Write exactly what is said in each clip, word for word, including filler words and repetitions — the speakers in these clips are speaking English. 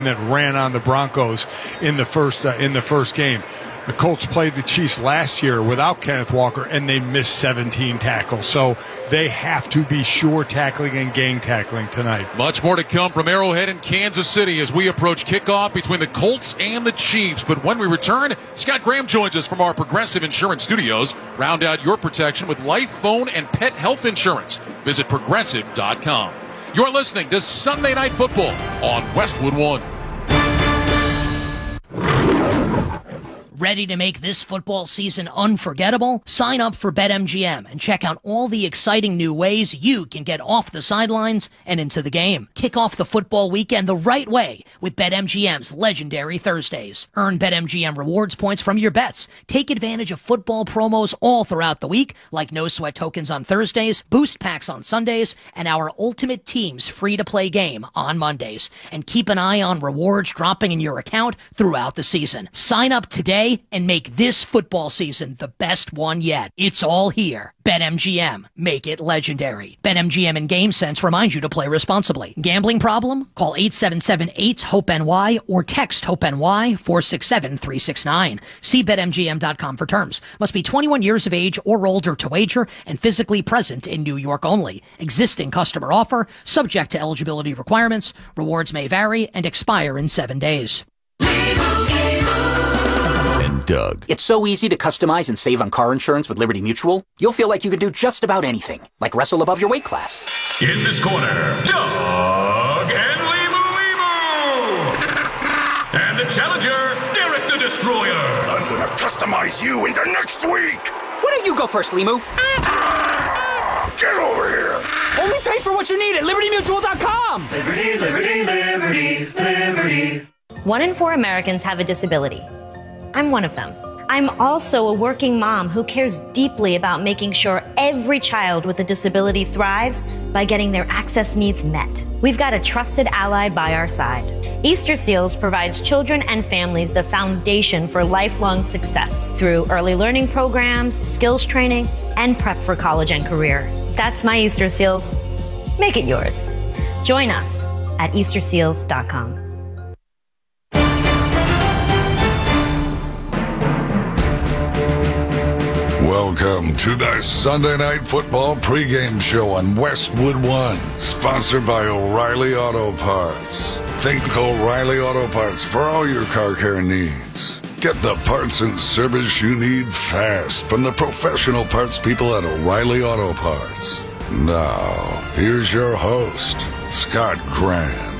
that ran on the Broncos in the first uh, in the first game. The Colts played the Chiefs last year without Kenneth Walker, and they missed seventeen tackles. So they have to be sure tackling and gang tackling tonight. Much more to come from Arrowhead and Kansas City as we approach kickoff between the Colts and the Chiefs. But when we return, Scott Graham joins us from our Progressive Insurance Studios. Round out your protection with life, phone, and pet health insurance. Visit progressive dot com. You're listening to Sunday Night Football on Westwood One. Ready to make this football season unforgettable? Sign up for BetMGM and check out all the exciting new ways you can get off the sidelines and into the game. Kick off the football weekend the right way with BetMGM's legendary Thursdays. Earn BetMGM rewards points from your bets. Take advantage of football promos all throughout the week, like no sweat tokens on Thursdays, boost packs on Sundays, and our Ultimate Teams free-to-play game on Mondays. And keep an eye on rewards dropping in your account throughout the season. Sign up today and make this football season the best one yet. It's all here. BetMGM. Make it legendary. BetMGM and GameSense remind you to play responsibly. Gambling problem? Call eight seven seven eight hope N Y or text HOPE-NY four six seven three six nine. See Bet M G M dot com for terms. Must be twenty-one years of age or older to wager and physically present in New York only. Existing customer offer. Subject to eligibility requirements. Rewards may vary and expire in seven days. Doug. It's so easy to customize and save on car insurance with Liberty Mutual. You'll feel like you could do just about anything, like wrestle above your weight class. In this corner, Doug and Limu Limu! And the challenger, Derek the Destroyer! I'm gonna customize you into next week! Why don't you go first, Limu? Ah, get over here! Only pay for what you need at Liberty Mutual dot com! Liberty, Liberty, Liberty, Liberty. One in four Americans have a disability. I'm one of them. I'm also a working mom who cares deeply about making sure every child with a disability thrives by getting their access needs met. We've got a trusted ally by our side. Easter Seals provides children and families the foundation for lifelong success through early learning programs, skills training, and prep for college and career. That's my Easter Seals. Make it yours. Join us at Easter Seals dot com. Welcome to the Sunday Night Football pregame show on Westwood One, sponsored by O'Reilly Auto Parts. Think O'Reilly Auto Parts for all your car care needs. Get the parts and service you need fast from the professional parts people at O'Reilly Auto Parts. Now, here's your host, Scott Graham.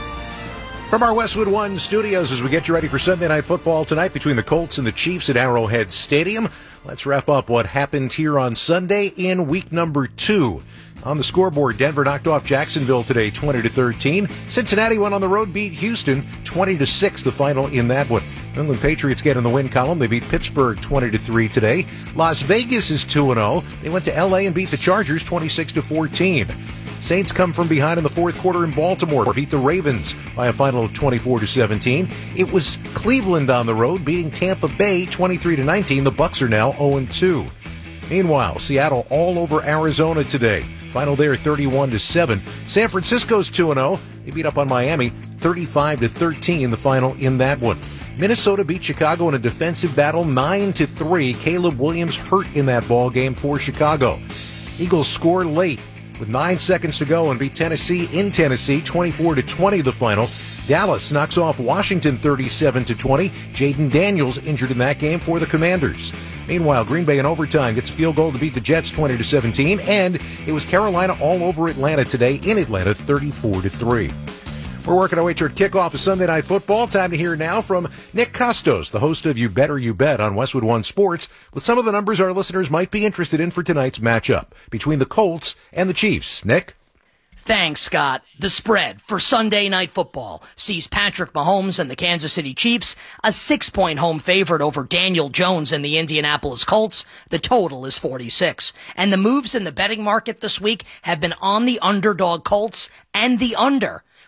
From our Westwood One studios as we get you ready for Sunday Night Football tonight between the Colts and the Chiefs at Arrowhead Stadium. Let's wrap up what happened here on Sunday in week number two. On the scoreboard, Denver knocked off Jacksonville today twenty to thirteen. Cincinnati went on the road, beat Houston twenty to six, the final in that one. New England Patriots get in the win column. They beat Pittsburgh twenty to three today. Las Vegas is two and oh. They went to L A and beat the Chargers twenty-six to fourteen. Saints come from behind in the fourth quarter in Baltimore, beat the Ravens by a final of twenty-four to seventeen. It was Cleveland on the road, beating Tampa Bay twenty-three to nineteen. The Bucs are now oh and two. Meanwhile, Seattle all over Arizona today. Final there thirty-one to seven. San Francisco's two and oh. They beat up on Miami thirty-five to thirteen, the final in that one. Minnesota beat Chicago in a defensive battle nine to three. Caleb Williams hurt in that ball game for Chicago. Eagles score late with nine seconds to go and beat Tennessee in Tennessee twenty-four to twenty, the final. Dallas knocks off Washington thirty-seven to twenty. Jaden Daniels injured in that game for the Commanders. Meanwhile, Green Bay in overtime gets a field goal to beat the Jets twenty to seventeen, and it was Carolina all over Atlanta today in Atlanta thirty-four to three. We're working our way toward kickoff of Sunday Night Football. Time to hear now from Nick Costos, the host of You Better You Bet on Westwood One Sports, with some of the numbers our listeners might be interested in for tonight's matchup between the Colts and the Chiefs. Nick? Thanks, Scott. The spread for Sunday Night Football sees Patrick Mahomes and the Kansas City Chiefs a six-point home favorite over Daniel Jones and the Indianapolis Colts. The total is forty-six. And the moves in the betting market this week have been on the underdog Colts and the under.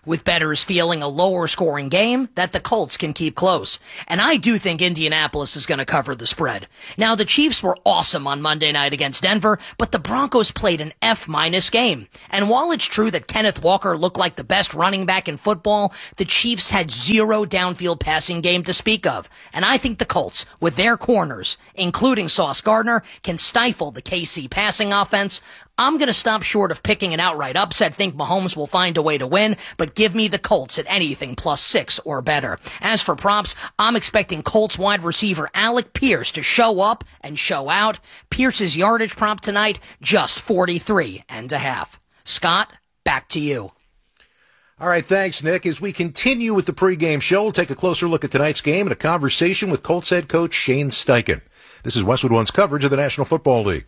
with bettors feeling a lower scoring game that the Colts can keep close. And I do think Indianapolis is going to cover the spread. Now, the Chiefs were awesome on Monday night against Denver, but the Broncos played an F-minus game. And while it's true that Kenneth Walker looked like the best running back in football, the Chiefs had zero downfield passing game to speak of. And I think the Colts, with their corners, including Sauce Gardner, can stifle the K C passing offense. I'm going to stop short of picking an outright upset, think Mahomes will find a way to win, but give me the Colts at anything plus six or better. As for props, I'm expecting Colts wide receiver Alec Pierce to show up and show out. Pierce's yardage prop tonight, just forty-three and a half. Scott, back to you. All right, thanks, Nick. As we continue with the pregame show, we'll take a closer look at tonight's game and a conversation with Colts head coach Shane Steichen. This is Westwood One's coverage of the National Football League.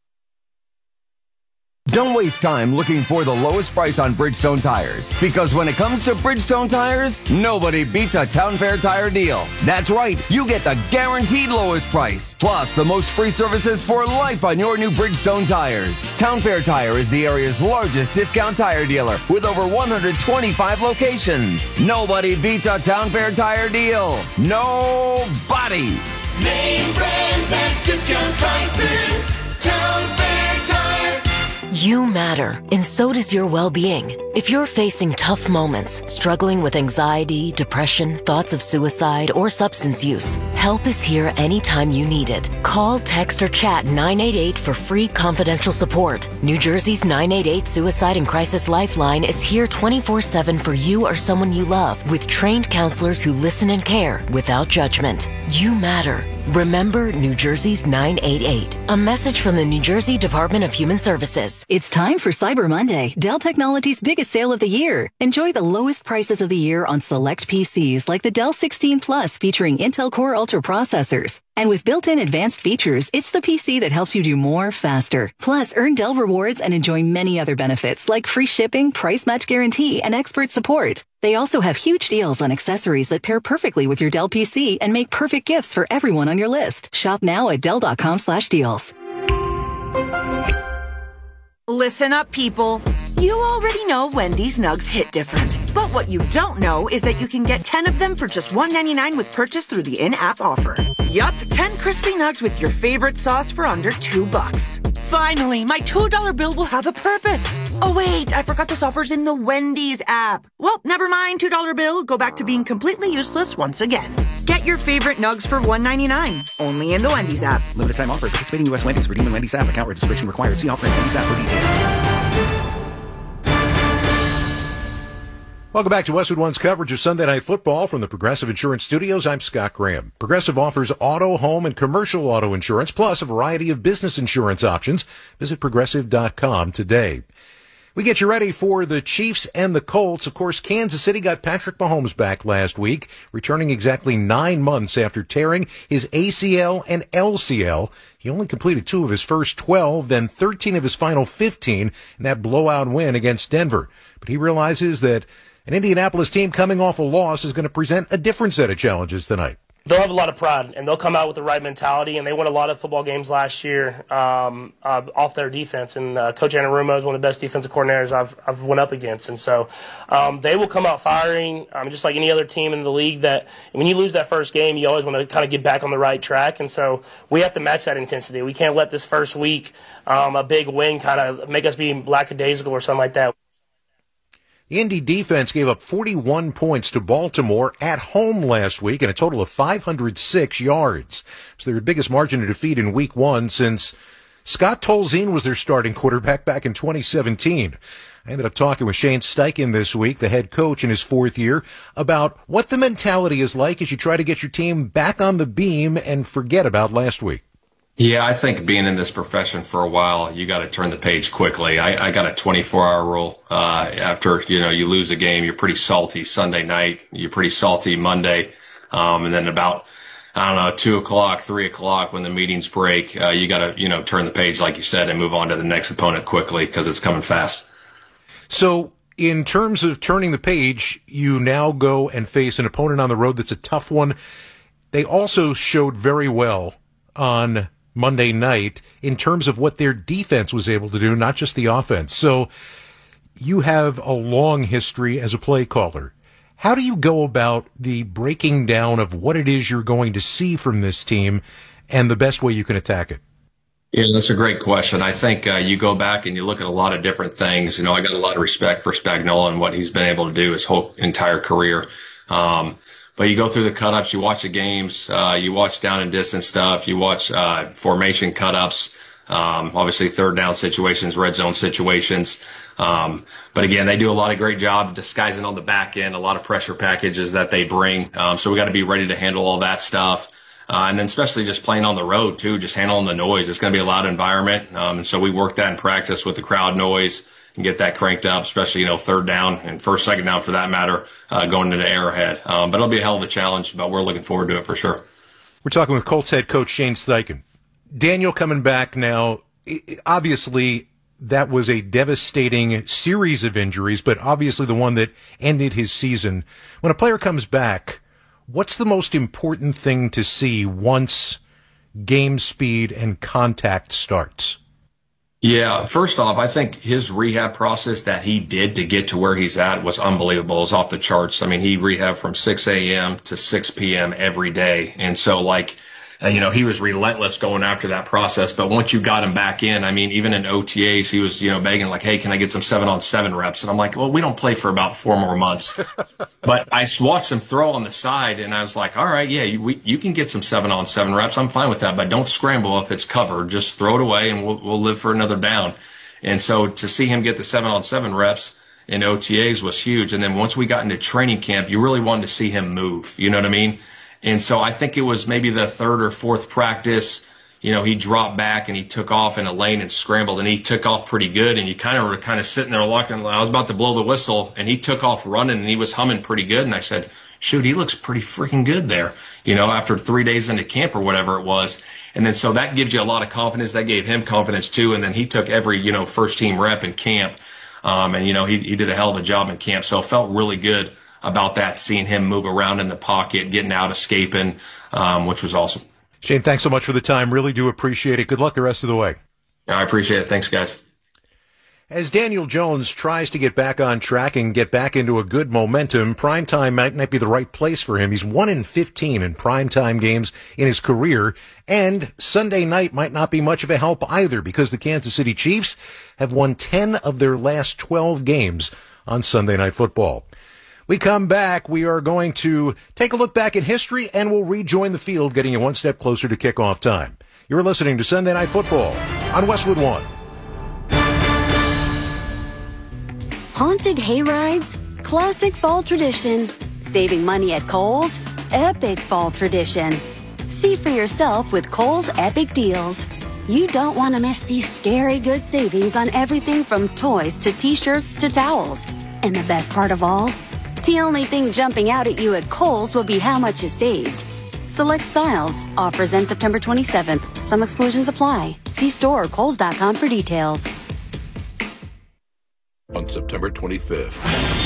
Don't waste time looking for the lowest price on Bridgestone tires, because when it comes to Bridgestone tires, nobody beats a Town Fair tire deal. That's right, you get the guaranteed lowest price, plus the most free services for life on your new Bridgestone tires. Town Fair Tire is the area's largest discount tire dealer with over one hundred twenty-five locations. Nobody beats a Town Fair tire deal. Nobody. Name brands at discount prices. Town Fair Tire. You matter, and so does your well-being. If you're facing tough moments, struggling with anxiety, depression, thoughts of suicide, or substance use, help is here anytime you need it. Call, text, or chat nine eight eight for free confidential support. New Jersey's nine eight eight Suicide and Crisis Lifeline is here twenty-four seven for you or someone you love, with trained counselors who listen and care without judgment. You matter. Remember New Jersey's nine eight eight. A message from the New Jersey Department of Human Services. It's time for Cyber Monday, Dell Technologies' biggest sale of the year. Enjoy the lowest prices of the year on select P Cs like the Dell sixteen Plus featuring Intel Core Ultra processors. And with built-in advanced features, it's the P C that helps you do more faster. Plus, earn Dell rewards and enjoy many other benefits like free shipping, price match guarantee, and expert support. They also have huge deals on accessories that pair perfectly with your Dell P C and make perfect gifts for everyone on your list. Shop now at Dell.com slash deals. Listen up, people. You already know Wendy's Nugs hit different. But what you don't know is that you can get ten of them for just one ninety-nine with purchase through the in-app offer. Yup, ten crispy nugs with your favorite sauce for under two bucks. Finally, my two dollar bill will have a purpose. Oh wait, I forgot this offer's in the Wendy's app. Well, never mind, two dollar bill. Go back to being completely useless once again. Get your favorite nugs for one ninety-nine, only in the Wendy's app. Limited time offer. Participating U S Wendy's. Redeem in Wendy's app. Account registration required. See offer in Wendy's app for details. Welcome back to Westwood One's coverage of Sunday Night Football from the Progressive Insurance Studios. I'm Scott Graham. Progressive offers auto, home, and commercial auto insurance, plus a variety of business insurance options. Visit progressive dot com today. We get you ready for the Chiefs and the Colts. Of course, Kansas City got Patrick Mahomes back last week, returning exactly nine months after tearing his A C L and L C L. He only completed two of his first twelve, then thirteen of his final fifteen in that blowout win against Denver. But he realizes that an Indianapolis team coming off a loss is going to present a different set of challenges tonight. They'll have a lot of pride, and they'll come out with the right mentality, and they won a lot of football games last year um, uh, off their defense. And uh, Coach Anarumo is one of the best defensive coordinators I've I've went up against. And so um, they will come out firing, um, just like any other team in the league. That when you lose that first game, you always want to kind of get back on the right track. And so we have to match that intensity. We can't let this first week, um, a big win, kind of make us be lackadaisical or something like that. The Indy defense gave up forty-one points to Baltimore at home last week and a total of five hundred six yards. It's their biggest margin of defeat in week one since Scott Tolzien was their starting quarterback back in twenty seventeen. I ended up talking with Shane Steichen this week, the head coach in his fourth year, about what the mentality is like as you try to get your team back on the beam and forget about last week. Yeah, I think being in this profession for a while, you got to turn the page quickly. I, I got a twenty-four hour rule. Uh, after, you know, you lose a game, you're pretty salty Sunday night. You're pretty salty Monday. Um, and then about, I don't know, two o'clock, three o'clock when the meetings break, uh, you got to, you know, turn the page, like you said, and move on to the next opponent quickly because it's coming fast. So in terms of turning the page, you now go and face an opponent on the road that's a tough one. They also showed very well on Monday night in terms of what their defense was able to do, not just the offense. So you have a long history as a play caller. How do you go about the breaking down of what it is you're going to see from this team and the best way you can attack it? Yeah, that's a great question. I think uh, you go back and you look at a lot of different things. You know, I got a lot of respect for Spagnuolo and what he's been able to do his whole entire career. Um, but you go through the cut-ups, you watch the games, uh, you watch down and distance stuff, you watch uh, formation cut-ups, um, obviously third down situations, red zone situations. Um, but again, they do a lot of great job disguising on the back end, a lot of pressure packages that they bring. Um, so we got to be ready to handle all that stuff. Uh, and then especially just playing on the road too, just handling the noise. It's going to be a loud environment. Um, and so we work that in practice with the crowd noise and get that cranked up, especially, you know, third down and first, second down for that matter, uh, going into Arrowhead. Um, but it'll be a hell of a challenge, but we're looking forward to it for sure. We're talking with Colts head coach Shane Steichen. Daniel coming back now, obviously that was a devastating series of injuries, but obviously the one that ended his season. When a player comes back, what's the most important thing to see once game speed and contact starts? Yeah, first off, I think his rehab process that he did to get to where he's at was unbelievable. It was off the charts. I mean, he rehabbed from six a.m. to six p.m. every day. And so, like, Uh, you know, he was relentless going after that process. But once you got him back in, I mean, even in O T As, he was, you know, begging like, hey, can I get some seven on seven reps? And I'm like, well, we don't play for about four more months. But I watched him throw on the side and I was like, all right, yeah, you, we, you can get some seven on seven reps. I'm fine with that, but don't scramble if it's covered. Just throw it away and we'll, we'll live for another down. And so to see him get the seven on seven reps in O T As was huge. And then once we got into training camp, you really wanted to see him move. You know what I mean? And so I think it was maybe the third or fourth practice, you know, he dropped back and he took off in a lane and scrambled and he took off pretty good. And you kind of were kind of sitting there looking, I was about to blow the whistle and he took off running and he was humming pretty good. And I said, shoot, he looks pretty freaking good there, you know, after three days into camp or whatever it was. And then so that gives you a lot of confidence. That gave him confidence too. And then he took every, you know, first team rep in camp. Um, and, you know, he, he did a hell of a job in camp. So it felt really good about that, seeing him move around in the pocket, getting out, escaping, um, which was awesome. Shane, thanks so much for the time. Really do appreciate it. Good luck the rest of the way. I appreciate it. Thanks, guys. As Daniel Jones tries to get back on track and get back into a good momentum, primetime might not be the right place for him. He's one in fifteen in primetime games in his career, and Sunday night might not be much of a help either because the Kansas City Chiefs have won ten of their last twelve games on Sunday Night Football. We come back, we are going to take a look back at history, and we'll rejoin the field, getting you one step closer to kickoff time. You're listening to Sunday Night Football on Westwood One. Haunted hayrides, classic fall tradition. Saving money at Kohl's, epic fall tradition. See for yourself with Kohl's Epic Deals. You don't want to miss these scary good savings on everything from toys to t-shirts to towels. And the best part of all? The only thing jumping out at you at Kohl's will be how much you saved. Select styles. Offers end September twenty-seventh. Some exclusions apply. See store or kohls dot com for details. On September twenty-fifth.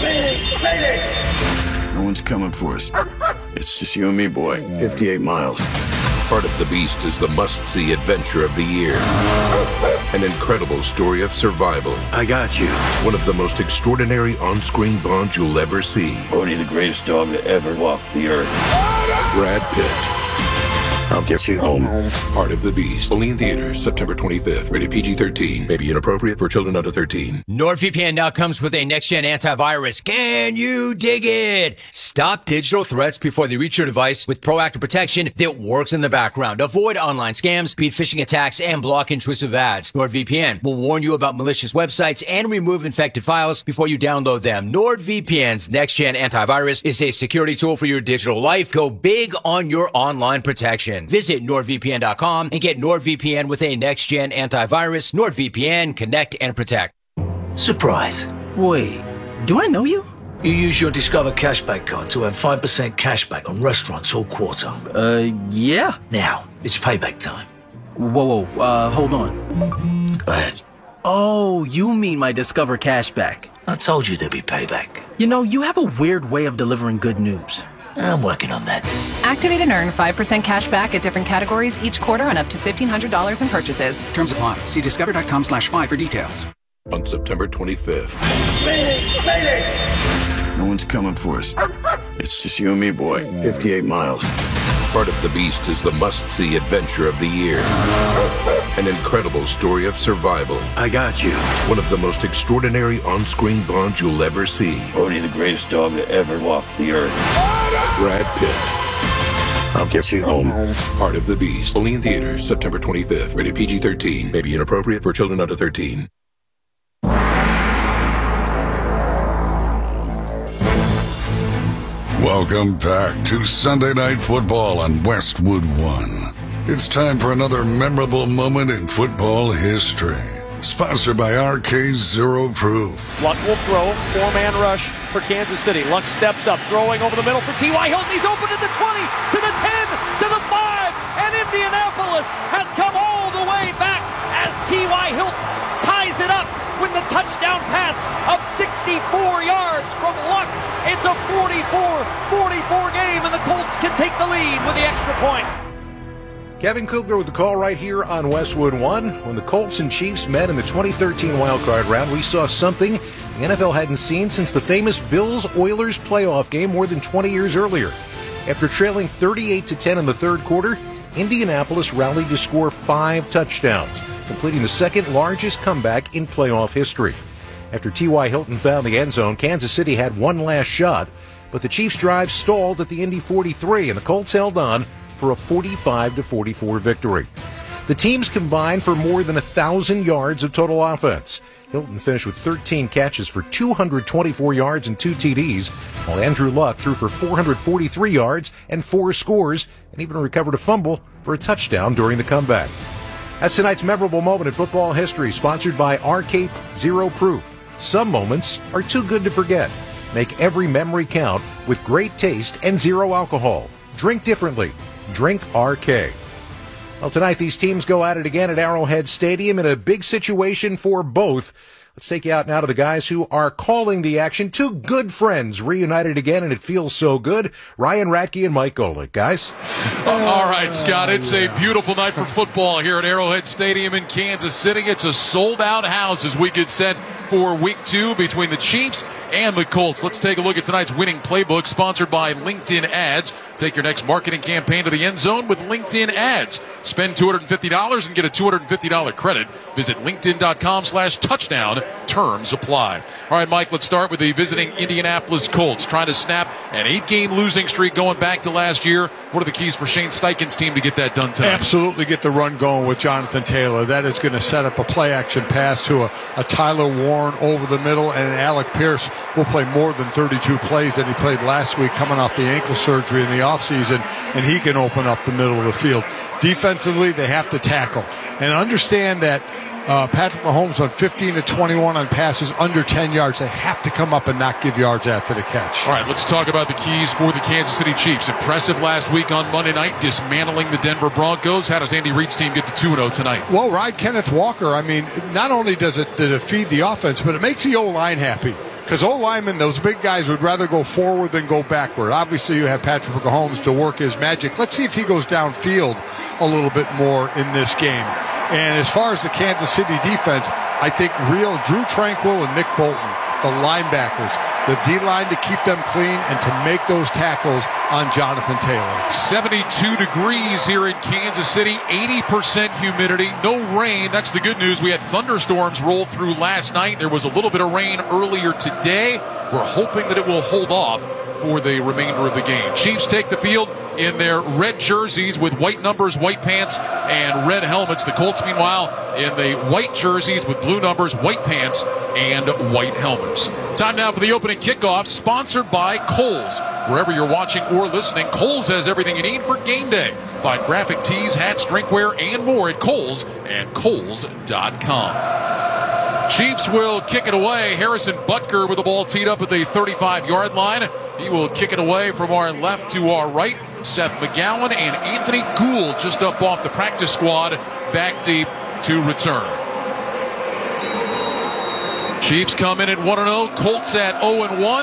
No one's coming for us. It's just you and me, boy. fifty-eight miles. Part of the Beast is the must-see adventure of the year. An incredible story of survival. I got you. One of the most extraordinary on-screen Bonds you'll ever see. Odie, the greatest dog to ever walk the earth. Brad Pitt. I'll get you home. Part of the Beast. Only in theaters September twenty-fifth. Rated P G thirteen. May be inappropriate for children under thirteen. NordVPN now comes with a next-gen antivirus. Can you dig it? Stop digital threats before they reach your device with proactive protection that works in the background. Avoid online scams, beat phishing attacks, and block intrusive ads. NordVPN will warn you about malicious websites and remove infected files before you download them. NordVPN's next-gen antivirus is a security tool for your digital life. Go big on your online protection. Visit nord V P N dot com and get NordVPN with a next-gen antivirus. NordVPN, connect and protect. Surprise. Wait, do I know you? You use your Discover Cashback card to earn five percent cashback on restaurants all quarter. Uh, yeah. Now, it's payback time. Whoa, whoa, uh, hold on. Go ahead. Oh, you mean my Discover Cashback. I told you there'd be payback. You know, you have a weird way of delivering good news. I'm working on that. Activate and earn five percent cash back at different categories each quarter on up to fifteen hundred dollars in purchases. Terms apply. See discover dot com slash five for details. on September twenty-fifth. Mayday! Mayday! No one's coming for us. It's just you and me, boy. fifty-eight miles. Part of the Beast is the must-see adventure of the year. An incredible story of survival. I got you. One of the most extraordinary on-screen bonds you'll ever see. Bodhi, the greatest dog that ever walked the earth. Brad Pitt. I'll get you home. Part of the Beast. Only in theaters September twenty-fifth. Rated P G thirteen. May be inappropriate for children under thirteen. Welcome back to Sunday Night Football on Westwood One. It's time for another memorable moment in football history. Sponsored by R K Zero Proof. Luck will throw. Four-man rush for Kansas City. Luck steps up, throwing over the middle for T Y. Hilton. He's open to the twenty, to the ten, to the five, and Indianapolis has come all the way back as T Y. Hilton ties it up with the touchdown pass of sixty-four yards from Luck. It's a forty-four forty-four game, and the Colts can take the lead with the extra point. Kevin Kugler with the call right here on Westwood One. When the Colts and Chiefs met in the twenty thirteen wildcard round, we saw something the N F L hadn't seen since the famous Bills-Oilers playoff game more than twenty years earlier. After trailing thirty-eight to ten in the third quarter, Indianapolis rallied to score five touchdowns, completing the second largest comeback in playoff history. After T Y. Hilton found the end zone, Kansas City had one last shot, but the Chiefs' drive stalled at the Indy forty-three, and the Colts held on for a forty-five to forty-four victory. The teams combined for more than one thousand yards of total offense. Hilton finished with thirteen catches for two hundred twenty-four yards and two T Ds, while Andrew Luck threw for four hundred forty-three yards and four scores, and even recovered a fumble for a touchdown during the comeback. That's tonight's memorable moment in football history, sponsored by R K Zero Proof. Some moments are too good to forget. Make every memory count with great taste and zero alcohol. Drink differently. Drink R K. Well, tonight these teams go at it again at Arrowhead Stadium in a big situation for both. Let's take you out now to the guys who are calling the action. Two good friends reunited again, and it feels so good. Ryan Ratke and Mike Golick. Guys? All right, Scott, it's a beautiful night for football here at Arrowhead Stadium in Kansas City. It's a sold-out house as we get set for week two between the Chiefs and the Colts. Let's take a look at tonight's winning playbook, sponsored by LinkedIn Ads. Take your next marketing campaign to the end zone with LinkedIn Ads. Spend two hundred fifty dollars and get a two hundred fifty dollars credit. Visit linkedin.com slash touchdown. Terms apply. All right, Mike, let's start with the visiting Indianapolis Colts, trying to snap an eight-game losing streak going back to last year. What are the keys for Shane Steichen's team to get that done tonight? Absolutely get the run going with Jonathan Taylor. That is going to set up a play-action pass to a, a Tyler Warren over the middle, and Alec Pierce will play more than thirty-two plays than he played last week coming off the ankle surgery in the offseason, and he can open up the middle of the field. Defensively, they have to tackle. And understand that uh, Patrick Mahomes went fifteen to twenty-one on passes under ten yards. They have to come up and not give yards after the catch. All right, let's talk about the keys for the Kansas City Chiefs. Impressive last week on Monday night, dismantling the Denver Broncos. How does Andy Reid's team get to two and oh tonight? Well, ride Kenneth Walker. I mean, not only does it, does it feed the offense, but it makes the O-line happy. Because O-linemen, those big guys, would rather go forward than go backward. Obviously, you have Patrick Mahomes to work his magic. Let's see if he goes downfield a little bit more in this game. And as far as the Kansas City defense, I think real Drew Tranquill and Nick Bolton, the linebackers, the D-line to keep them clean and to make those tackles on Jonathan Taylor. seventy-two degrees here in Kansas City, eighty percent humidity, no rain. That's the good news. We had thunderstorms roll through last night. There was a little bit of rain earlier today. We're hoping that it will hold off for the remainder of the game. Chiefs take the field in their red jerseys with white numbers, white pants, and red helmets. The Colts, meanwhile, in the white jerseys with blue numbers, white pants, and white helmets. Time now for the opening kickoff, sponsored by Kohl's. Wherever you're watching or listening, Kohl's has everything you need for game day. Find graphic tees, hats, drinkware, and more at Kohl's and Kohl's dot com. Chiefs will kick it away. Harrison Butker with the ball teed up at the thirty-five-yard line. He will kick it away from our left to our right. Seth McGowan and Anthony Gould just up off the practice squad, back deep to return. Chiefs come in at one and oh. Colts at oh and one.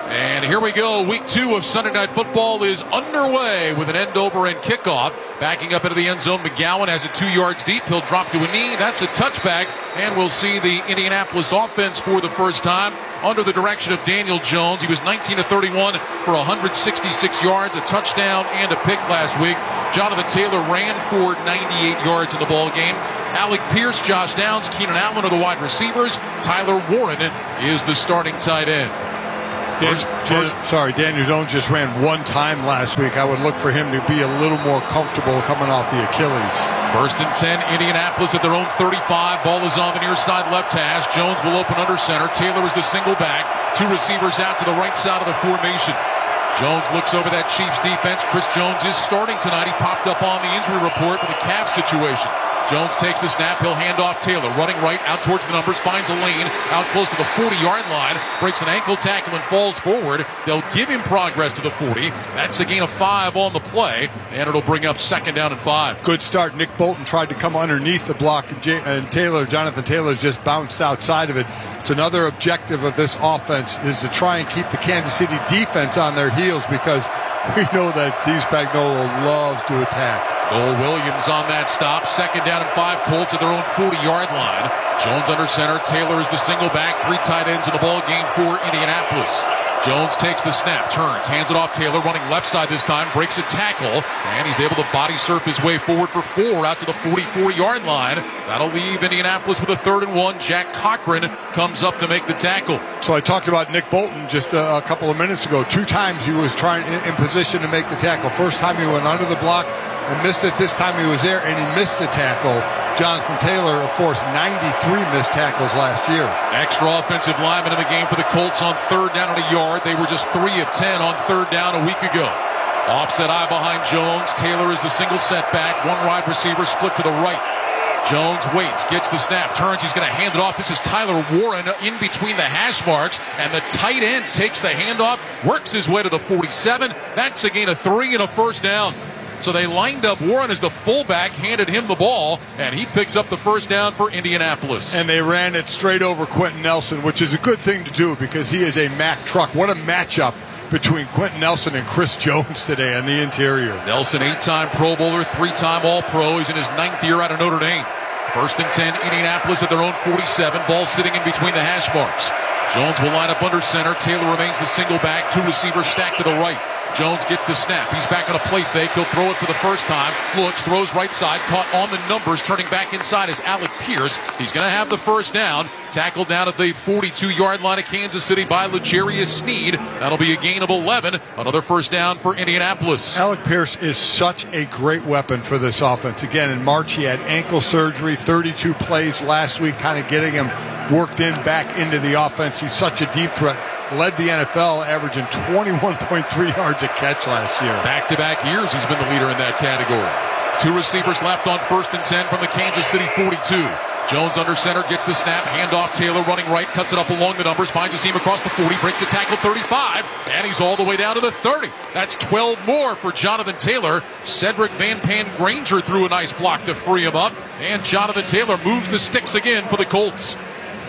And here we go. Week two of Sunday Night Football is underway with an end over and kickoff. Backing up into the end zone, McGowan has it two yards deep. He'll drop to a knee. That's a touchback. And we'll see the Indianapolis offense for the first time under the direction of Daniel Jones. He was nineteen of thirty-one for one hundred sixty-six yards, a touchdown and a pick last week. Jonathan Taylor ran for ninety-eight yards in the ball game. Alec Pierce, Josh Downs, Keenan Allen are the wide receivers. Tyler Warren is the starting tight end. First, first, sorry, Daniel Jones just ran one time last week. I would look for him to be a little more comfortable coming off the Achilles. First and ten, Indianapolis at their own thirty-five. Ball is on the near side left hash. Jones will open under center. Taylor is the single back. Two receivers out to the right side of the formation. Jones looks over that Chiefs defense. Chris Jones is starting tonight. He popped up on the injury report with a calf situation. Jones takes the snap. He'll hand off Taylor. Running right out towards the numbers. Finds a lane out close to the forty-yard line. Breaks an ankle tackle and falls forward. They'll give him progress to the forty. That's a gain of five on the play. And it'll bring up second down and five. Good start. Nick Bolton tried to come underneath the block. And, J- and Taylor, Jonathan Taylor's just bounced outside of it. It's another objective of this offense is to try and keep the Kansas City defense on their heels because we know that Steve Spagnuolo loves to attack. Noel Williams on that stop. Second down and five. Colts at their own forty-yard line. Jones under center. Taylor is the single back. Three tight ends in the ball game for Indianapolis. Jones takes the snap, turns, hands it off Taylor, running left side this time, breaks a tackle, and he's able to body surf his way forward for four out to the forty-four-yard line. That'll leave Indianapolis with a third and one. Jack Cochran comes up to make the tackle. So I talked about Nick Bolton just a, a couple of minutes ago. Two times he was trying in, in position to make the tackle. First time he went under the block and missed it. This time he was there and he missed the tackle. Jonathan Taylor, of course, ninety-three missed tackles last year. Extra offensive lineman in the game for the Colts on third down and a yard. They were just three of ten on third down a week ago. Offset eye behind Jones. Taylor is the single setback. One wide receiver split to the right. Jones waits, gets the snap, turns. He's going to hand it off. This is Tyler Warren in between the hash marks, and the tight end takes the handoff, works his way to the forty-seven. That's a gain of three and a first down. So they lined up Warren as the fullback, handed him the ball, and he picks up the first down for Indianapolis. And they ran it straight over Quentin Nelson, which is a good thing to do because he is a Mack truck. What a matchup between Quentin Nelson and Chris Jones today on the interior. Nelson, eight-time Pro Bowler, three-time All-Pro. He's in his ninth year out of Notre Dame. First and ten, Indianapolis at their own forty-seven. Ball sitting in between the hash marks. Jones will line up under center. Taylor remains the single back. Two receivers stacked to the right. Jones gets the snap. He's back on a play fake. He'll throw it for the first time. Looks, throws right side. Caught on the numbers. Turning back inside is Alec Pierce. He's going to have the first down. Tackled down at the forty-two-yard line of Kansas City by L'Jarius Sneed. That'll be a gain of eleven. Another first down for Indianapolis. Alec Pierce is such a great weapon for this offense. Again, in March he had ankle surgery, thirty-two plays last week, kind of getting him worked in back into the offense. He's such a deep threat. Led the N F L, averaging twenty-one point three yards a catch last year. Back-to-back years, he's been the leader in that category. Two receivers left on first and ten from the Kansas City forty-two. Jones under center, gets the snap, handoff Taylor, running right, cuts it up along the numbers, finds a seam across the forty, breaks a tackle thirty-five, and he's all the way down to the thirty. That's twelve more for Jonathan Taylor. Cedric Van Pan Granger threw a nice block to free him up, and Jonathan Taylor moves the sticks again for the Colts.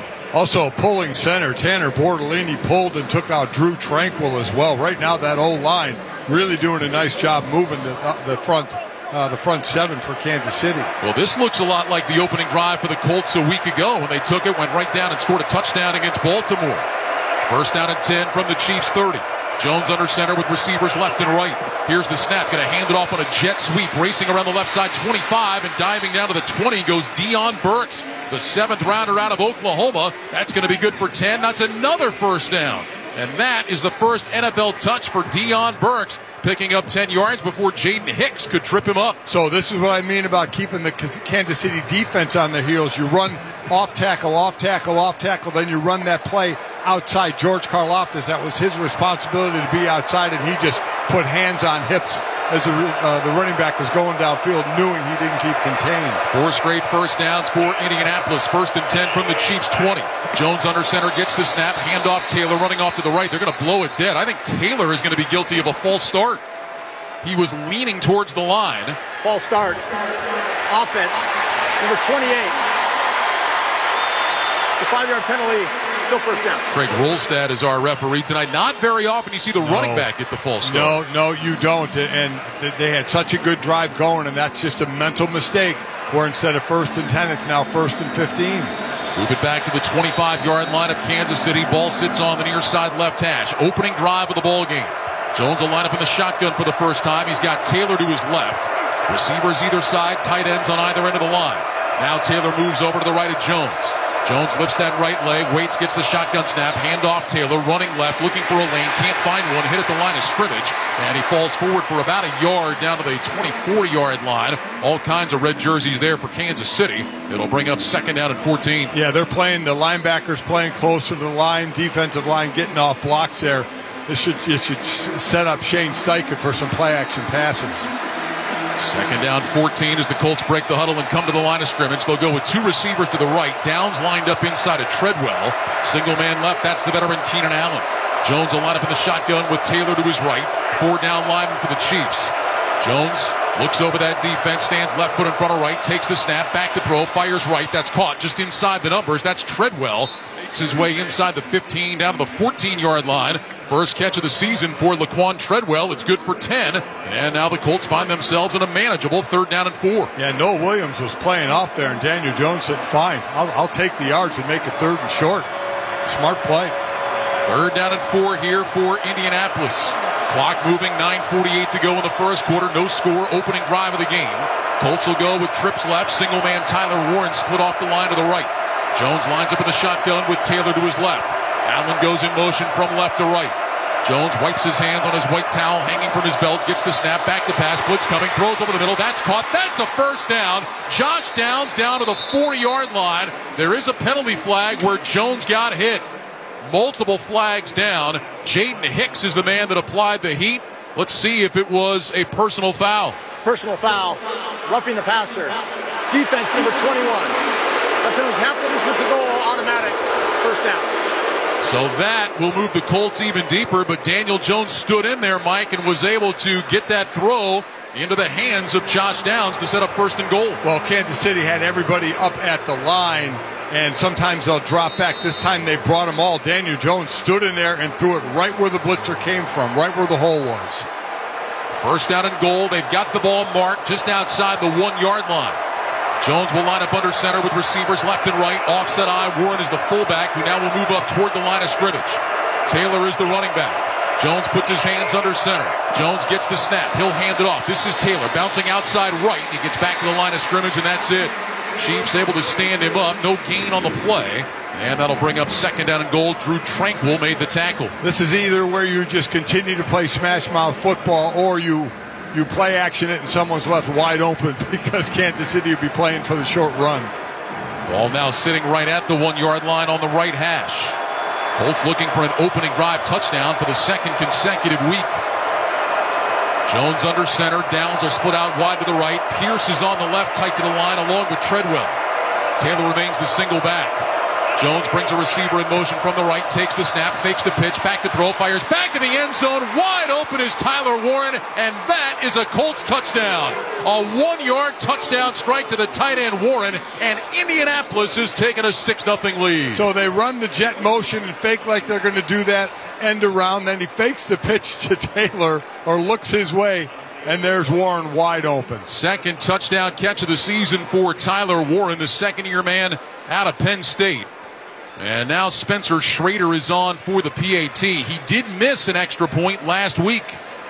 Also pulling center, Tanner Bortolini pulled and took out Drew Tranquil as well. Right now that O-line really doing a nice job moving the, uh, the front uh, the front seven for Kansas City. Well, this looks a lot like the opening drive for the Colts a week ago when they took it, went right down and scored a touchdown against Baltimore. First down and ten from the Chiefs thirty. Jones under center with receivers left and right. Here's the snap, going to hand it off on a jet sweep, racing around the left side twenty-five, and diving down to the twenty goes Deion Burks, the seventh rounder out of Oklahoma. That's going to be good for ten. That's another first down. And that is the first N F L touch for Deion Burks, picking up ten yards before Jaden Hicks could trip him up. So this is what I mean about keeping the Kansas City defense on their heels. You run off tackle, off tackle, off tackle, then you run that play outside. George Karlaftis, that was his responsibility to be outside, and he just put hands on hips as the, uh, the running back was going downfield, knowing he didn't keep contained. Four straight first downs for Indianapolis. First and ten from the Chiefs twenty. Jones under center gets the snap. Handoff Taylor running off to the right. They're going to blow it dead. I think Taylor is going to be guilty of a false start. He was leaning towards the line. False start. Offense. Number twenty-eight. It's a five-yard penalty. Still first down. Craig Rolstad is our referee tonight. Not very often you see the no. running back get the false start. No, no, you don't. And they had such a good drive going, and that's just a mental mistake where instead of first and ten, it's now first and fifteen. Move it back to the twenty-five-yard line of Kansas City. Ball sits on the near side left hash. Opening drive of the ball game. Jones will line up in the shotgun for the first time. He's got Taylor to his left. Receivers either side, tight ends on either end of the line. Now Taylor moves over to the right of Jones. Jones lifts that right leg, waits, gets the shotgun snap, hand off Taylor, running left, looking for a lane, can't find one, hit at the line of scrimmage, and he falls forward for about a yard down to the twenty-four-yard line. All kinds of red jerseys there for Kansas City. It'll bring up second down and fourteen. Yeah, they're playing, the linebackers playing closer to the line, defensive line getting off blocks there. This should, this should set up Shane Steichen for some play-action passes. Second down, fourteen as the Colts break the huddle and come to the line of scrimmage. They'll go with two receivers to the right. Downs lined up inside of Treadwell. Single man left. That's the veteran Keenan Allen. Jones will line up in the shotgun with Taylor to his right. Four down lineman for the Chiefs. Jones looks over that defense, stands left foot in front of right, takes the snap, back to throw, fires right. That's caught just inside the numbers. That's Treadwell. Makes his way inside the fifteen down to the fourteen-yard line. First catch of the season for Laquan Treadwell. It's good for ten. And now the Colts find themselves in a manageable third down and four. Yeah, Noah Williams was playing off there, and Daniel Jones said, fine, I'll, I'll take the yards and make it third and short. Smart play. Third down and four here for Indianapolis. Clock moving, nine forty-eight to go in the first quarter. No score, opening drive of the game. Colts will go with trips left. Single man Tyler Warren split off the line to the right. Jones lines up in the shotgun with Taylor to his left. Allen goes in motion from left to right. Jones wipes his hands on his white towel hanging from his belt, gets the snap, back to pass, blitz coming, throws over the middle. That's caught. That's a first down. Josh Downs down to the four-yard line. There is a penalty flag where Jones got hit. Multiple flags down. Jaden Hicks is the man that applied the heat. Let's see if it was a personal foul. Personal foul. Roughing the passer. Defense number twenty-one. That penalty's happened. This is the goal. Automatic. First down. So that will move the Colts even deeper, but Daniel Jones stood in there, Mike, and was able to get that throw into the hands of Josh Downs to set up first and goal. Well, Kansas City had everybody up at the line, and sometimes they'll drop back. This time they brought them all. Daniel Jones stood in there and threw it right where the blitzer came from, right where the hole was. First down and goal. They've got the ball marked just outside the one-yard line. Jones will line up under center with receivers left and right. Offset eye. Warren is the fullback, who now will move up toward the line of scrimmage. Taylor is the running back. Jones puts his hands under center. Jones gets the snap. He'll hand it off. This is Taylor bouncing outside right. He gets back to the line of scrimmage, and that's it. Chiefs able to stand him up. No gain on the play. And that'll bring up second down and goal. Drew Tranquill made the tackle. This is either where you just continue to play smash mouth football, or you you play action it and someone's left wide open, because Kansas City will be playing for the short run. Ball now sitting right at the one-yard line on the right hash. Colts looking for an opening drive touchdown for the second consecutive week. Jones under center. Downs will split out wide to the right. Pierce is on the left, tight to the line, along with Treadwell. Taylor remains the single back. Jones brings a receiver in motion from the right, takes the snap, fakes the pitch, back to throw, fires back in the end zone. Wide open is Tyler Warren, and that is a Colts touchdown. A one-yard touchdown strike to the tight end Warren, and Indianapolis has taken a six nothing lead. So they run the jet motion and fake like they're going to do that end around. Then he fakes the pitch to Taylor, or looks his way, and there's Warren wide open. Second touchdown catch of the season for Tyler Warren, the second-year man out of Penn State. And now Spencer Schrader is on for the P A T. He did miss an extra point last week.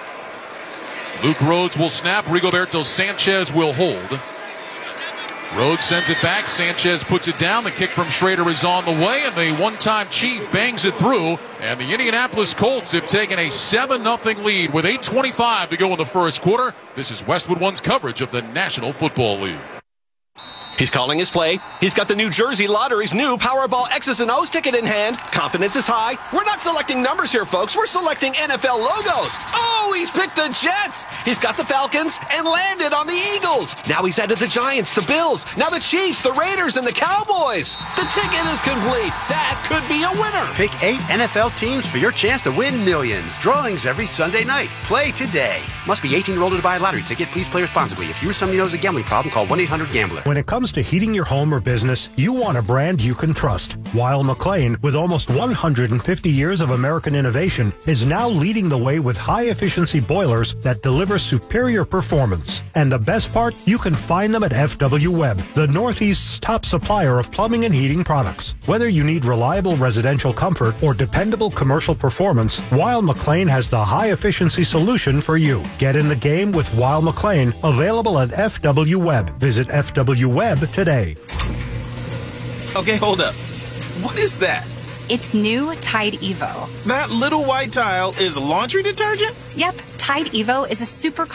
Luke Rhodes will snap. Rigoberto Sanchez will hold. Rhodes sends it back. Sanchez puts it down. The kick from Schrader is on the way, and the one-time Chief bangs it through. And the Indianapolis Colts have taken a seven nothing lead with eight twenty-five to go in the first quarter. This is Westwood One's coverage of the National Football League. He's calling his play. He's got the New Jersey Lottery's new Powerball X's and O's ticket in hand. Confidence is high. We're not selecting numbers here, folks. We're selecting N F L logos. Oh, he's picked the Jets. He's got the Falcons and landed on the Eagles. Now he's added the Giants, the Bills, now the Chiefs, the Raiders, and the Cowboys. The ticket is complete. That could be a winner. Pick eight N F L teams for your chance to win millions. Drawings every Sunday night. Play today. Must be eighteen year old to buy a lottery ticket. Please play responsibly. If you or somebody knows a gambling problem, call one eight hundred gambler. When it comes to heating your home or business, you want a brand you can trust. Weil McLean, with almost one hundred fifty years of American innovation, is now leading the way with high-efficiency boilers that deliver superior performance. And the best part, you can find them at F W Webb, the Northeast's top supplier of plumbing and heating products. Whether you need reliable residential comfort or dependable commercial performance, Weil McLean has the high-efficiency solution for you. Get in the game with Weil McLean, available at F W Webb. Visit F W Webb today. Okay, hold up. What is that? It's new Tide Evo. That little white tile is laundry detergent? Yep, Tide Evo is a super